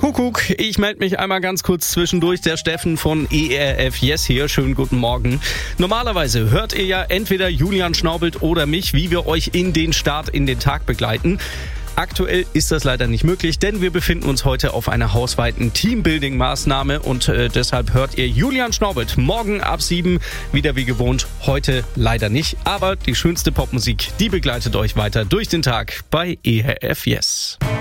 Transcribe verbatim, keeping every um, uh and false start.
Kuckuck, ich melde mich einmal ganz kurz zwischendurch. Der Steffen von E R F Yes hier. Schönen guten Morgen. Normalerweise hört ihr ja entweder Julian Schnaubelt oder mich, wie wir euch in den Start in den Tag begleiten. Aktuell ist das leider nicht möglich, denn wir befinden uns heute auf einer hausweiten Teambuilding-Maßnahme und äh, deshalb hört ihr Julian Schnaubelt morgen ab sieben wieder wie gewohnt. Heute leider nicht, aber die schönste Popmusik, die begleitet euch weiter durch den Tag bei E R F Yes.